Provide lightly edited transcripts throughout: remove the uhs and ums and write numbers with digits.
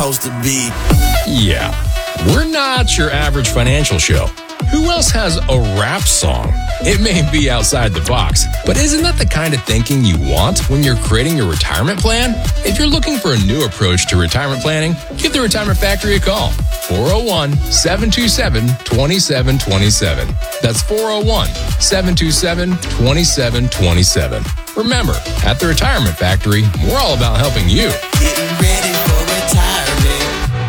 supposed to be. Yeah, we're not your average financial show. Who else has a rap song? It may be outside the box, but isn't that the kind of thinking you want when you're creating your retirement plan? If you're looking for a new approach to retirement planning, give the Retirement Factory a call. 401-727-2727. That's 401-727-2727. Remember, at the Retirement Factory, we're all about helping you. Getting ready for retirement.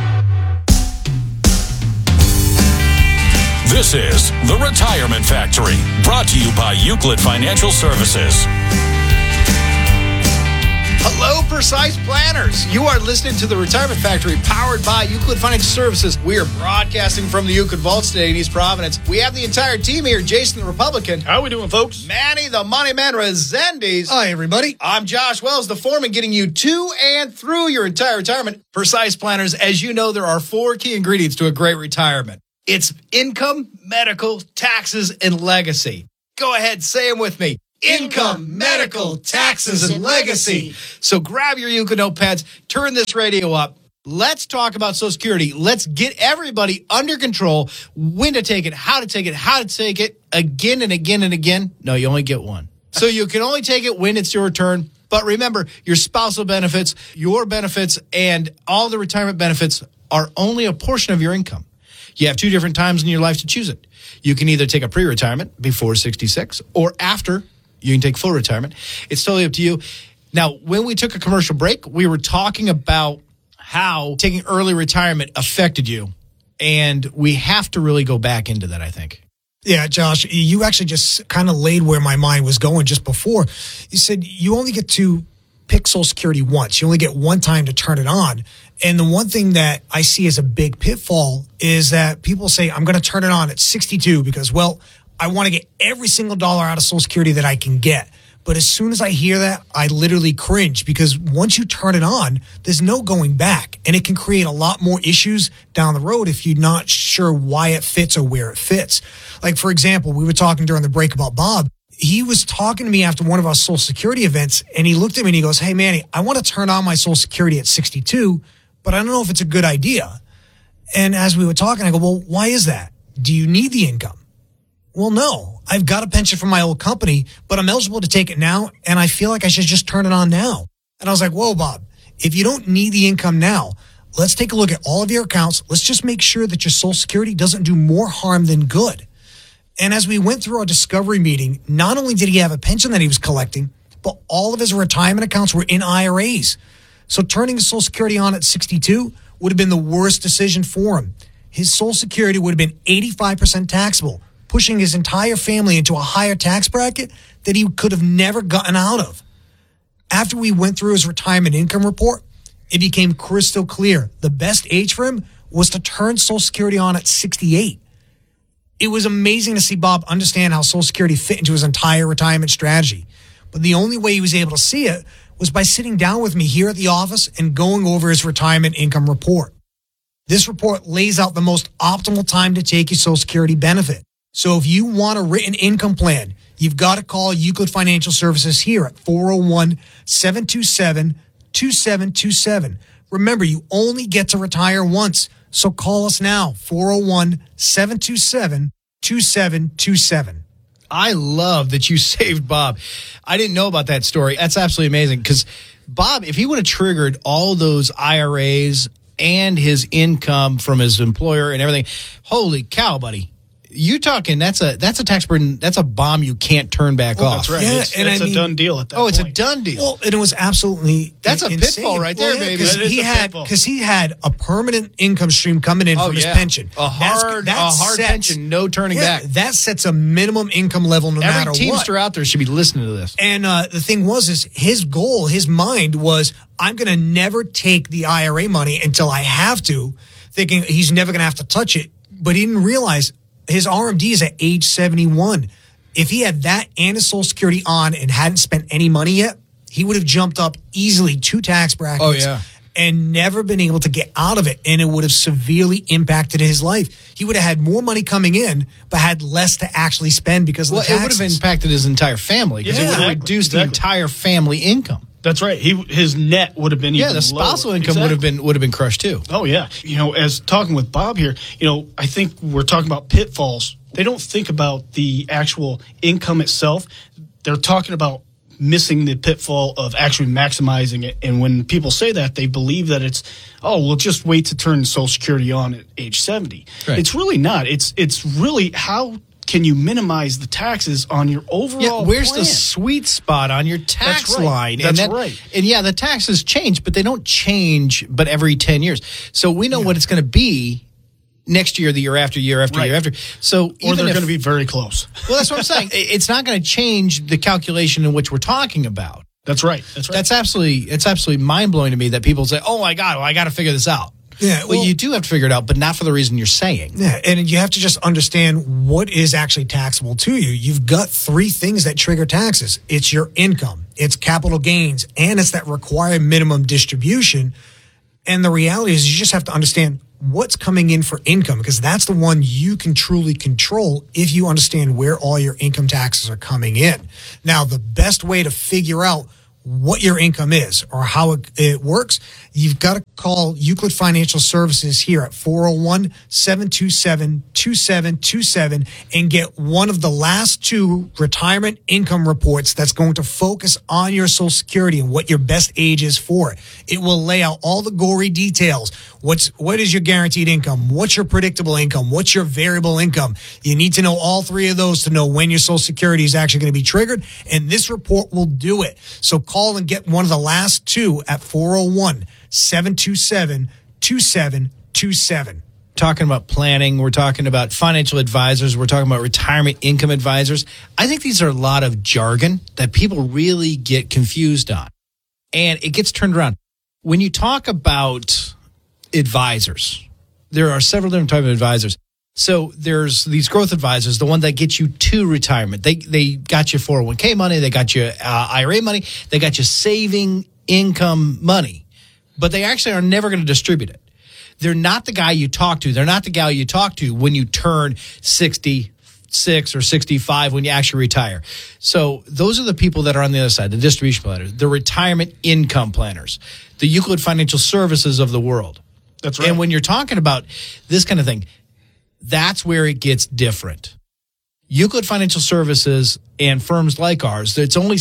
This is The Retirement Factory, brought to you by Euclid Financial Services. Hello, Precise Planners. You are listening to The Retirement Factory, powered by Euclid Financial Services. We are broadcasting from the Euclid Vault today in East Providence. We have the entire team here. Jason the Republican. How are we doing, folks? Manny the Money Man Resendiz. Hi, everybody. I'm Josh Wells, the foreman, getting you to and through your entire retirement. Precise Planners, as you know, there are 4 key ingredients to a great retirement. It's income, medical, taxes, and legacy. Go ahead, say them with me. Income, medical, taxes, and legacy. So grab your Euclid notepads, turn this radio up. Let's talk about Social Security. Let's get everybody under control, when to take it, how to take it, again and again and again. No, you only get one. So you can only take it when it's your turn. But remember, your spousal benefits, your benefits, and all the retirement benefits are only a portion of your income. You have 2 different times in your life to choose it. You can either take a pre-retirement before 66 or after. You can take full retirement. It's totally up to you. Now, when we took a commercial break, we were talking about how taking early retirement affected you. And we have to really go back into that, I think. Yeah, Josh, you actually just kind of laid where my mind was going just before. You said you only get to pick Social Security once. You only get one time to turn it on. And the one thing that I see as a big pitfall is that people say, I'm going to turn it on at 62 because, well, I want to get every single dollar out of Social Security that I can get. But as soon as I hear that, I literally cringe because once you turn it on, there's no going back. And it can create a lot more issues down the road if you're not sure why it fits or where it fits. Like, for example, we were talking during the break about Bob. He was talking to me after one of our Social Security events, and he looked at me and he goes, hey, Manny, I want to turn on my Social Security at 62, but I don't know if it's a good idea. And as we were talking, I go, well, why is that? Do you need the income? Well, no, I've got a pension from my old company, but I'm eligible to take it now, and I feel like I should just turn it on now. And I was like, whoa, Bob, if you don't need the income now, let's take a look at all of your accounts. Let's just make sure that your Social Security doesn't do more harm than good. And as we went through our discovery meeting, not only did he have a pension that he was collecting, but all of his retirement accounts were in IRAs. So turning his Social Security on at 62 would have been the worst decision for him. His Social Security would have been 85% taxable, pushing his entire family into a higher tax bracket that he could have never gotten out of. After we went through his retirement income report, it became crystal clear. The best age for him was to turn Social Security on at 68. It was amazing to see Bob understand how Social Security fit into his entire retirement strategy. But the only way he was able to see it was by sitting down with me here at the office and going over his retirement income report. This report lays out the most optimal time to take your Social Security benefit. So if you want a written income plan, you've got to call Euclid Financial Services here at 401-727-2727. Remember, you only get to retire once. So call us now, 401-727-2727. I love that you saved Bob. I didn't know about that story. That's absolutely amazing because Bob, if he would have triggered all those IRAs and his income from his employer and everything, holy cow, buddy. You talking, that's a tax burden, that's a bomb you can't turn back off. That's right. Yeah, It's a done deal at that point. It's a done deal. Well, and it was absolutely That's a insane. pitfall right there, baby. That is a pitfall. Because he had a permanent income stream coming in from his pension. A hard pension, no turning back. That sets a minimum income level no matter Every what. Teamster out there should be listening to this. And the thing is his goal, his mind was, I'm going to never take the IRA money until I have to, thinking he's never going to have to touch it. But he didn't realize his RMD is at age 71. If he had that and his Social Security on and hadn't spent any money yet, he would have jumped up easily 2 tax brackets and never been able to get out of it. And it would have severely impacted his life. He would have had more money coming in, but had less to actually spend because of the taxes. It would have impacted his entire family because it would have reduced the entire family income. That's right. His net would have been even the spousal lower. income Exactly. would have been crushed too. Oh, yeah. As talking with Bob here, I think we're talking about pitfalls. They don't think about the actual income itself. They're talking about missing the pitfall of actually maximizing it. And when people say that, they believe that it's, we'll just wait to turn Social Security on at age 70. Right. It's really not. It's really how can you minimize the taxes on your overall where's plan? the sweet spot on your tax That's right. line? That's and right. And the taxes change, but they don't change but every 10 years. So we know what it's going to be next year, the year after, year after, Right. year after. So Or even they're if- going to be very close. well, that's what I'm saying. It's not going to change the calculation in which we're talking about. That's right. That's right. It's absolutely mind blowing to me that people say, "Oh my God, I got to figure this out." Yeah, well, well- you do have to figure it out, but not for the reason you're saying. Yeah, and you have to just understand what is actually taxable to you. You've got three things that trigger taxes. It's your income, it's capital gains, and it's that required minimum distribution. And the reality is you just have to understand what's coming in for income, because that's the one you can truly control if you understand where all your income taxes are coming in. Now, the best way to figure out what your income is or how it works, you've got to call Euclid Financial Services here at 401-727-2727 and get one of the last two retirement income reports that's going to focus on your Social Security and what your best age is for it. It will lay out all the gory details. What is your guaranteed income? What's your predictable income? What's your variable income? You need to know all three of those to know when your Social Security is actually going to be triggered, and this report will do it. So call and get one of the last two at 401-727-2727. Talking about planning, we're talking about financial advisors, we're talking about retirement income advisors. I think these are a lot of jargon that people really get confused on, and it gets turned around. When you talk about advisors, there are several different types of advisors. So there's these growth advisors, the one that gets you to retirement. They got you 401k money, they got you IRA money, they got you saving income money, but they actually are never going to distribute it. They're not the guy you talk to. They're not the gal you talk to when you turn 66 or 65 when you actually retire. So those are the people that are on the other side, the distribution planners, the retirement income planners, the Euclid Financial Services of the world. That's right. And when you're talking about this kind of thing, that's where it gets different. Euclid Financial Services and firms like ours, it's only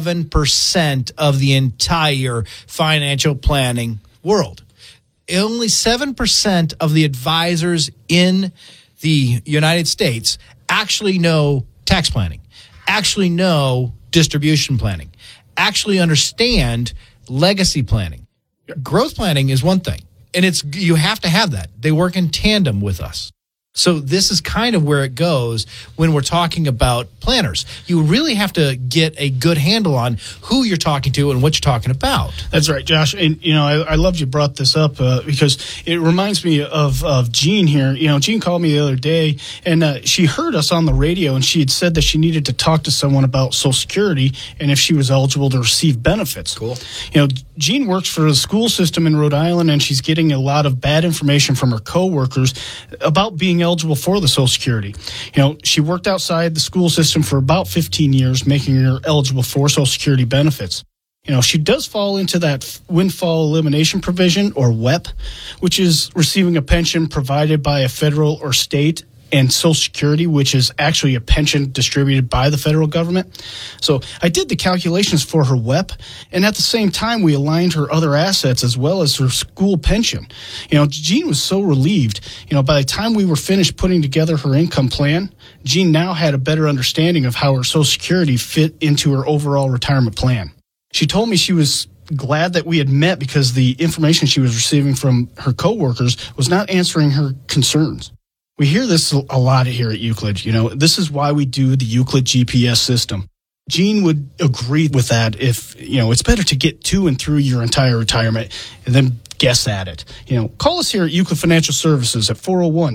7% of the entire financial planning world. Only 7% of the advisors in the United States actually know tax planning, actually know distribution planning, actually understand legacy planning. Growth planning is one thing, and you have to have that. They work in tandem with us. So this is kind of where it goes when we're talking about planners. You really have to get a good handle on who you're talking to and what you're talking about. That's right, Josh. And, I love you brought this up because it reminds me of Jean here. Jean called me the other day, and she heard us on the radio, and she had said that she needed to talk to someone about Social Security and if she was eligible to receive benefits. Cool. Jean works for the school system in Rhode Island, and she's getting a lot of bad information from her coworkers about being eligible for the Social Security. She worked outside the school system for about 15 years, making her eligible for Social Security benefits. She does fall into that windfall elimination provision, or WEP, which is receiving a pension provided by a federal or state, and Social Security, which is actually a pension distributed by the federal government. So I did the calculations for her WEP, and at the same time, we aligned her other assets as well as her school pension. Jean was so relieved. By the time we were finished putting together her income plan, Jean now had a better understanding of how her Social Security fit into her overall retirement plan. She told me she was glad that we had met because the information she was receiving from her coworkers was not answering her concerns. We hear this a lot here at Euclid. This is why we do the Euclid GPS system. Jean would agree with that if, it's better to get to and through your entire retirement and then guess at it. Call us here at Euclid Financial Services at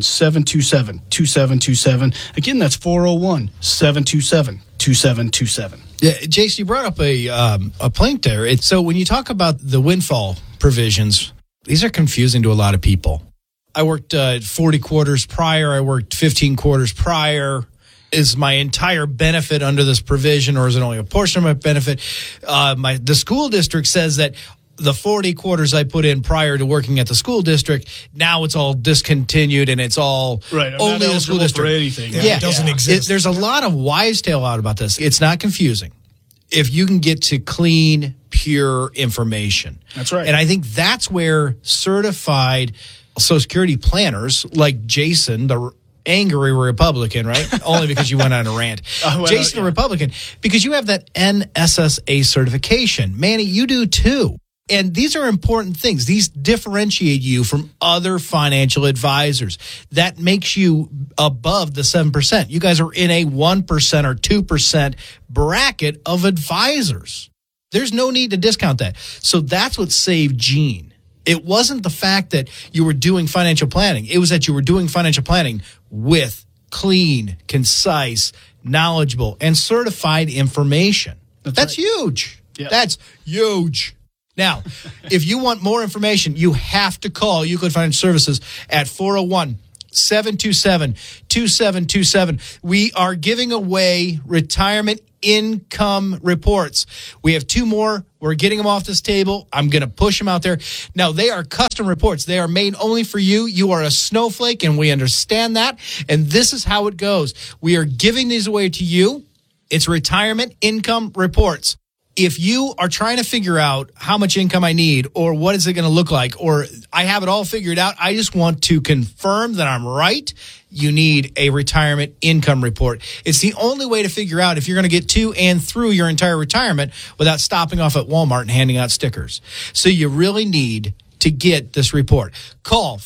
401-727-2727. Again, that's 401-727-2727. Yeah, Jason, you brought up a point there. So when you talk about the windfall provisions, these are confusing to a lot of people. I worked 40 quarters prior. I worked 15 quarters prior. Is my entire benefit under this provision, or is it only a portion of my benefit? The school district says that the 40 quarters I put in prior to working at the school district, now it's all discontinued and it's all Right, I'm only not the school eligible district. for anything. Yeah, it doesn't exist. There's a lot of wise tale out about this. It's not confusing if you can get to clean, pure information. That's right. And I think that's where certified Social Security planners like Jason, the angry Republican, right? Only because you went on a rant. Jason, the Republican, because you have that NSSA certification. Manny, you do too. And these are important things. These differentiate you from other financial advisors. That makes you above the 7%. You guys are in a 1% or 2% bracket of advisors. There's no need to discount that. So that's what saved Gene. It wasn't the fact that you were doing financial planning. It was that you were doing financial planning with clean, concise, knowledgeable, and certified information. That's huge. Yeah. That's huge. Now, if you want more information, you have to call Euclid Financial Services at 401-727-2727. We are giving away retirement income reports. We have 2 more. We're getting them off this table. I'm going to push them out there. Now, they are custom reports. They are made only for you. You are a snowflake, and we understand that. And this is how it goes. We are giving these away to you. It's retirement income reports. If you are trying to figure out how much income I need or what is it going to look like, or I have it all figured out, I just want to confirm that I'm right, you need a retirement income report. It's the only way to figure out if you're going to get to and through your entire retirement without stopping off at Walmart and handing out stickers. So you really need to get this report. Call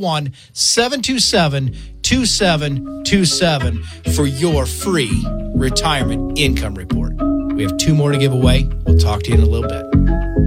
401-727-2727 for your free retirement income report. We have 2 more to give away. We'll talk to you in a little bit.